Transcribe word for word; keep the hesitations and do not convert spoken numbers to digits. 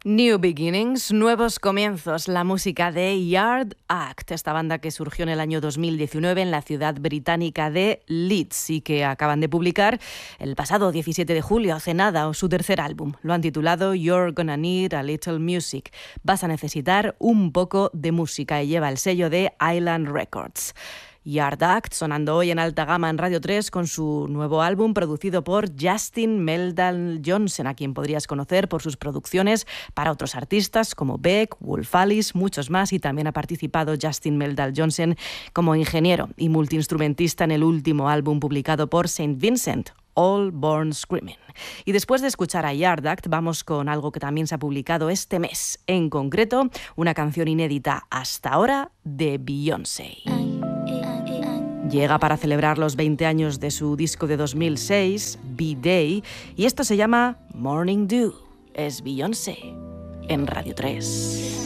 New Beginnings, nuevos comienzos, la música de Yard Act, esta banda que surgió en el año dos mil diecinueve en la ciudad británica de Leeds y que acaban de publicar el pasado diecisiete de julio, hace nada, su tercer álbum. Lo han titulado You're Gonna Need a Little Music. Vas a necesitar un poco de música y lleva el sello de Island Records. Yard Act, sonando hoy en alta gama en Radio tres con su nuevo álbum producido por Justin Meldal Johnson, a quien podrías conocer por sus producciones para otros artistas como Beck, Wolf Alice, muchos más, y también ha participado Justin Meldal Johnson como ingeniero y multiinstrumentista en el último álbum publicado por Saint Vincent, All Born Screaming. Y después de escuchar a Yard Act, vamos con algo que también se ha publicado este mes, en concreto una canción inédita hasta ahora de Beyoncé. Llega para celebrar los veinte años de su disco de dos mil seis, B-Day, y esto se llama Morning Dew. Es Beyoncé en Radio tres.